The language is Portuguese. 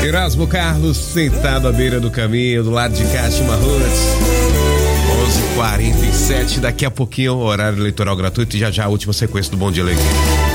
Erasmo Carlos sentado à beira do caminho, do lado de cá, Chimarruts. 11h47, daqui a pouquinho, horário eleitoral gratuito e já a última sequência do Bom Dia Alegria.